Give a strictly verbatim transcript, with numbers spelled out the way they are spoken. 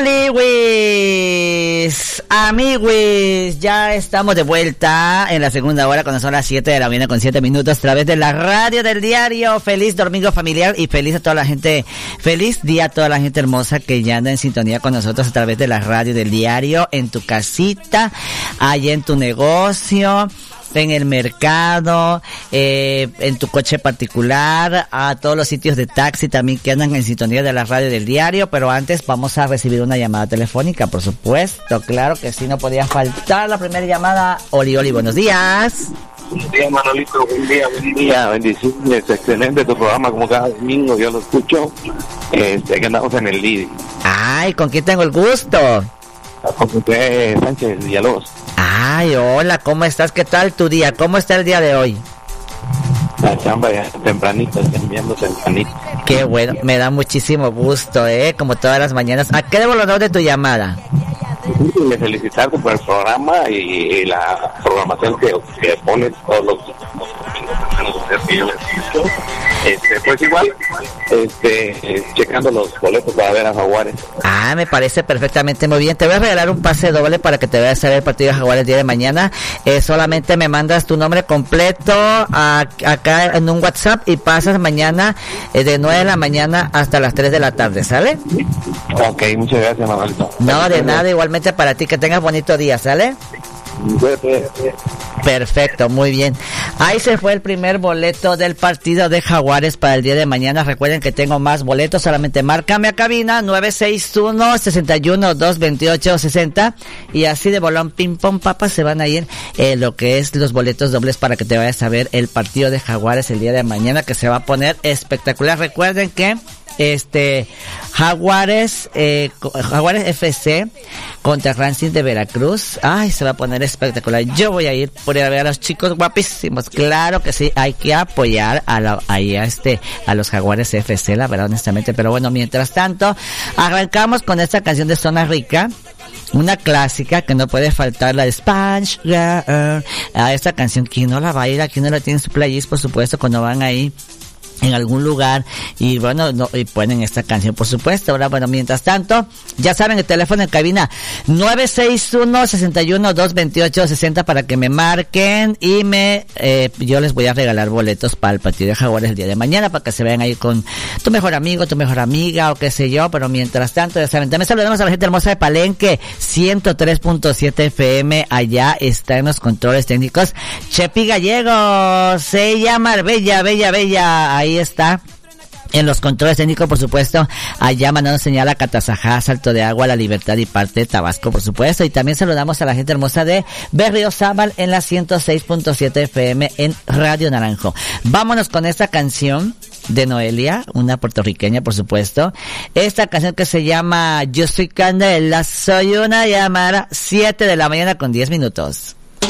Oliwis, amiguis, ya estamos de vuelta en la segunda hora cuando son las siete de la mañana con siete minutos a través de la radio del diario. Feliz domingo familiar y feliz a toda la gente, feliz día a toda la gente hermosa que ya anda en sintonía con nosotros a través de la radio del diario, en tu casita, allá en tu negocio, en el mercado, eh, en tu coche particular, a todos los sitios de taxi también que andan en sintonía de la radio del diario. Pero antes vamos a recibir una llamada telefónica, por supuesto, claro que sí, no podía faltar la primera llamada. Oli, Oli, buenos días. Buenos días, Manolito, buen día, buen día, bendiciones, excelente tu programa como cada domingo, yo lo escucho, este, que andamos en el Lidi. Ay, ¿con quién tengo el gusto? Con usted, Sánchez Villalobos. Ay, hola, ¿cómo estás? ¿Qué tal tu día? ¿Cómo está el día de hoy? La chamba ya tempranito, enviando tempranito. Qué bueno, me da muchísimo gusto, ¿eh? Como todas las mañanas. ¿A qué debo el honor de tu llamada? De felicitarte por el programa y, y la programación que, que pones todos los que yo les escucho. Este, pues igual, este, eh, checando los boletos para ver a Jaguares. Ah, me parece perfectamente muy bien. Te voy a regalar un pase doble para que te vayas a ver el partido de Jaguares el día de mañana. Eh, solamente me mandas tu nombre completo a, acá en un WhatsApp y pasas mañana eh, de nueve de la mañana hasta las tres de la tarde, ¿sale? Ok, muchas gracias, Manolito. No, de nada, igualmente para ti, que tengas bonito día, ¿sale? Perfecto, muy bien. Ahí se fue el primer boleto del partido de Jaguares para el día de mañana. Recuerden que tengo más boletos, solamente márcame a cabina nueve seis uno, seis uno, dos dos ocho, seis cero y así de bolón ping pong papa se van a ir eh, lo que es los boletos dobles para que te vayas a ver el partido de Jaguares el día de mañana, que se va a poner espectacular. Recuerden que este Jaguares eh, Jaguares F C contra Racing de Veracruz, ay, se va a poner espectacular. Yo voy a ir por ir a ver a los chicos guapísimos, claro que sí, hay que apoyar a la, ahí a este a los Jaguares F C, la verdad, honestamente. Pero bueno, mientras tanto arrancamos con esta canción de Zona Rica, una clásica que no puede faltar, la de Sponge Girl. A esta canción, ¿quién no la baila? ¿Quién no la tiene en su playlist? Por supuesto, cuando van ahí en algún lugar y bueno, no, y ponen esta canción, por supuesto. Ahora, bueno, mientras tanto, ya saben, el teléfono en cabina nueve seis uno, seis uno, dos dos ocho, seis cero para que me marquen y me eh, yo les voy a regalar boletos para el partido de Jaguares el día de mañana, para que se vean ahí con tu mejor amigo, tu mejor amiga o qué sé yo. Pero mientras tanto, ya saben, también saludamos a la gente hermosa de Palenque, ciento tres punto siete F M, allá está en los controles técnicos Chepi Gallegos, se llama Bella, Bella, Bella, ahí está en los controles técnicos, por supuesto, allá mandando señal a Catazajá, Salto de Agua, La Libertad y parte de Tabasco, por supuesto. Y también saludamos a la gente hermosa de Berriozábal en la ciento seis punto siete F M en Radio Naranjo. Vámonos con esta canción de Noelia, una puertorriqueña, por supuesto. Esta canción que se llama Yo soy Candela, soy una llamada, siete de la mañana con diez minutos.